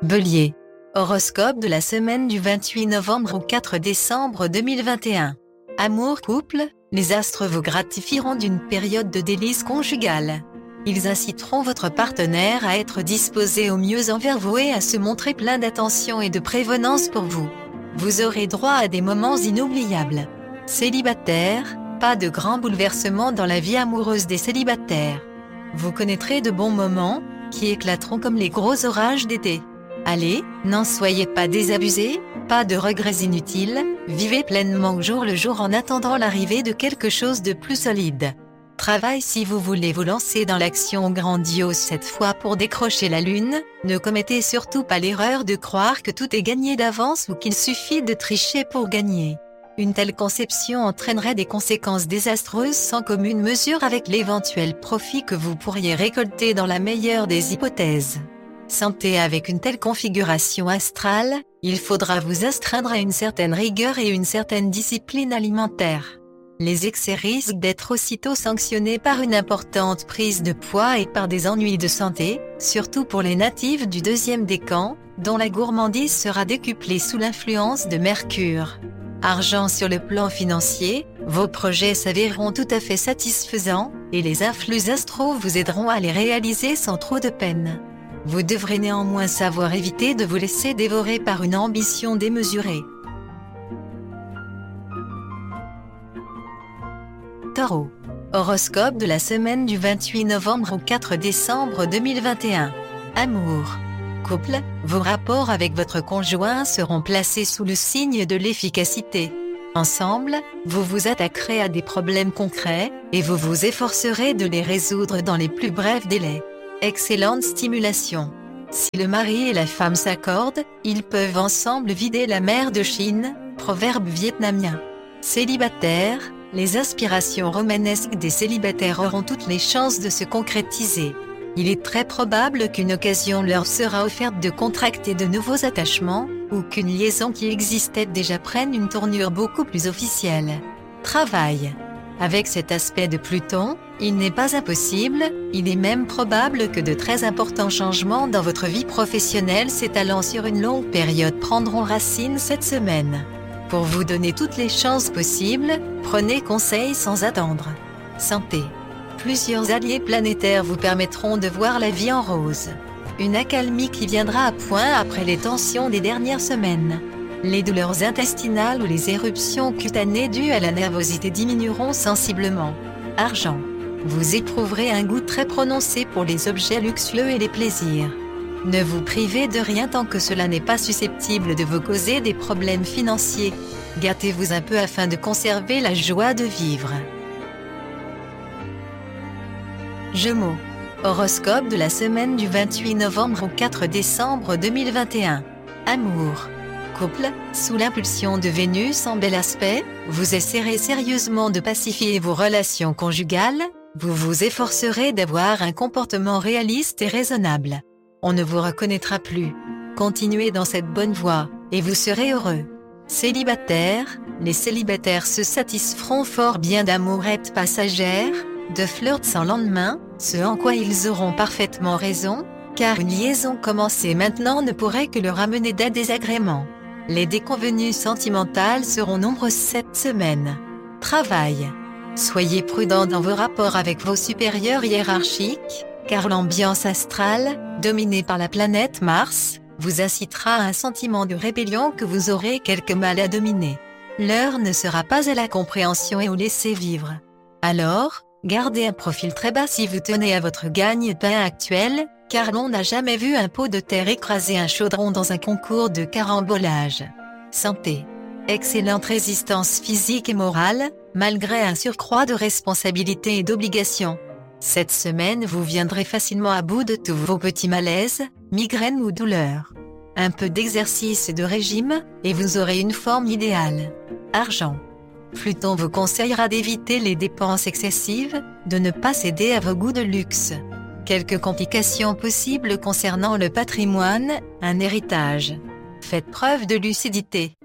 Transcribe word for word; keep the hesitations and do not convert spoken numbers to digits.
Bélier. Horoscope de la semaine du vingt-huit novembre au quatre décembre deux mille vingt et un. Amour couple, les astres vous gratifieront d'une période de délices conjugales. Ils inciteront votre partenaire à être disposé au mieux envers vous et à se montrer plein d'attention et de prévenance pour vous. Vous aurez droit à des moments inoubliables. Célibataire, pas de grands bouleversements dans la vie amoureuse des célibataires. Vous connaîtrez de bons moments, qui éclateront comme les gros orages d'été. Allez, n'en soyez pas désabusés, pas de regrets inutiles, vivez pleinement au jour le jour en attendant l'arrivée de quelque chose de plus solide. Travail. Si vous voulez vous lancer dans l'action grandiose cette fois pour décrocher la lune, ne commettez surtout pas l'erreur de croire que tout est gagné d'avance ou qu'il suffit de tricher pour gagner. Une telle conception entraînerait des conséquences désastreuses sans commune mesure avec l'éventuel profit que vous pourriez récolter dans la meilleure des hypothèses. Santé. Avec une telle configuration astrale, il faudra vous astreindre à une certaine rigueur et une certaine discipline alimentaire. Les excès risquent d'être aussitôt sanctionnés par une importante prise de poids et par des ennuis de santé, surtout pour les natifs du deuxième décan, dont la gourmandise sera décuplée sous l'influence de Mercure. Argent. Sur le plan financier, vos projets s'avéreront tout à fait satisfaisants, et les influx astraux vous aideront à les réaliser sans trop de peine. Vous devrez néanmoins savoir éviter de vous laisser dévorer par une ambition démesurée. Taureau. Horoscope de la semaine du vingt-huit novembre au quatre décembre deux mille vingt et un. Amour. Couple, vos rapports avec votre conjoint seront placés sous le signe de l'efficacité. Ensemble, vous vous attaquerez à des problèmes concrets, et vous vous efforcerez de les résoudre dans les plus brefs délais. Excellente stimulation. Si le mari et la femme s'accordent, ils peuvent ensemble vider la mer de Chine, proverbe vietnamien. Célibataire, les aspirations romanesques des célibataires auront toutes les chances de se concrétiser. Il est très probable qu'une occasion leur sera offerte de contracter de nouveaux attachements, ou qu'une liaison qui existait déjà prenne une tournure beaucoup plus officielle. Travail. Avec cet aspect de Pluton, il n'est pas impossible, il est même probable que de très importants changements dans votre vie professionnelle s'étalant sur une longue période prendront racine cette semaine. Pour vous donner toutes les chances possibles, prenez conseil sans attendre. Santé. Plusieurs alliés planétaires vous permettront de voir la vie en rose. Une accalmie qui viendra à point après les tensions des dernières semaines. Les douleurs intestinales ou les éruptions cutanées dues à la nervosité diminueront sensiblement. Argent. Vous éprouverez un goût très prononcé pour les objets luxueux et les plaisirs. Ne vous privez de rien tant que cela n'est pas susceptible de vous causer des problèmes financiers. Gâtez-vous un peu afin de conserver la joie de vivre. Gémeaux. Horoscope de la semaine du vingt-huit novembre au quatre décembre deux mille vingt et un. Amour. Couple, sous l'impulsion de Vénus en bel aspect, vous essaierez sérieusement de pacifier vos relations conjugales, vous vous efforcerez d'avoir un comportement réaliste et raisonnable. On ne vous reconnaîtra plus. Continuez dans cette bonne voie, et vous serez heureux. Célibataire, les célibataires se satisferont fort bien d'amourettes passagères, de flirts sans lendemain, ce en quoi ils auront parfaitement raison, car une liaison commencée maintenant ne pourrait que leur amener d'un désagrément. Les déconvenues sentimentales seront nombreuses cette semaine. Travail. Soyez prudent dans vos rapports avec vos supérieurs hiérarchiques, car l'ambiance astrale, dominée par la planète Mars, vous incitera à un sentiment de rébellion que vous aurez quelque mal à dominer. L'heure ne sera pas à la compréhension et au laisser-vivre. Alors, gardez un profil très bas si vous tenez à votre gagne-pain actuel, car l'on n'a jamais vu un pot de terre écraser un chaudron dans un concours de carambolage. Santé. Excellente résistance physique et morale, malgré un surcroît de responsabilités et d'obligations. Cette semaine vous viendrez facilement à bout de tous vos petits malaises, migraines ou douleurs. Un peu d'exercice et de régime, et vous aurez une forme idéale. Argent. Pluton vous conseillera d'éviter les dépenses excessives, de ne pas céder à vos goûts de luxe. Quelques complications possibles concernant le patrimoine, un héritage. Faites preuve de lucidité.